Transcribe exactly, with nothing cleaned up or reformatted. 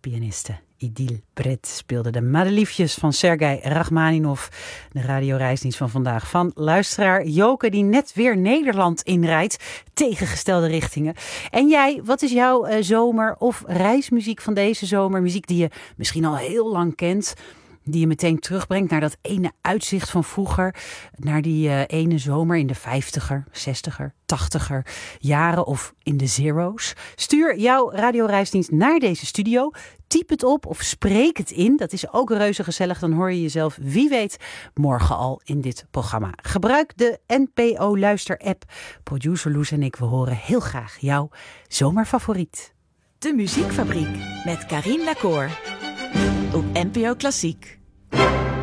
pianiste Idil Bret speelde de Madeliefjes van Sergei Rachmaninov. De radioreisdienst van vandaag van luisteraar Joke, die net weer Nederland inrijdt. Tegengestelde richtingen. En jij, wat is jouw uh, zomer- of reismuziek van deze zomer? Muziek die je misschien al heel lang kent. Die je meteen terugbrengt naar dat ene uitzicht van vroeger. Naar die uh, ene zomer in de vijftiger, zestiger, tachtiger jaren of in de zero's. Stuur jouw radioreisdienst naar deze studio. Typ het op of spreek het in. Dat is ook reuze gezellig. Dan hoor je jezelf, wie weet, morgen al in dit programma. Gebruik de N P O Luister-app. Producer Loes en ik, we horen heel graag jouw zomerfavoriet. De Muziekfabriek met Karin Lacour op N P O Klassiek.